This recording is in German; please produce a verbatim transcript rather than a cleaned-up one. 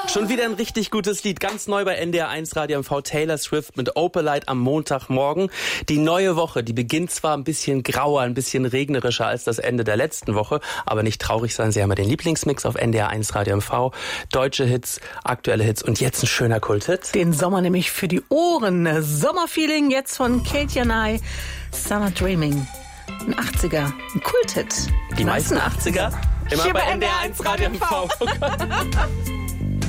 Schon wieder ein richtig gutes Lied, ganz neu bei N D R eins Radio M V, Taylor Swift mit Opalite am Montagmorgen. Die neue Woche, die beginnt zwar ein bisschen grauer, ein bisschen regnerischer als das Ende der letzten Woche, aber nicht traurig sein, Sie haben ja den Lieblingsmix auf N D R eins Radio M V. Deutsche Hits, aktuelle Hits und jetzt ein schöner Kulthit. Den Sommer nämlich für die Ohren. Sommerfeeling jetzt von Kate Janai, Summer Dreaming. Ein achtziger, ein Kulthit. Die meisten achtziger, immer bei N D R eins Radio M V.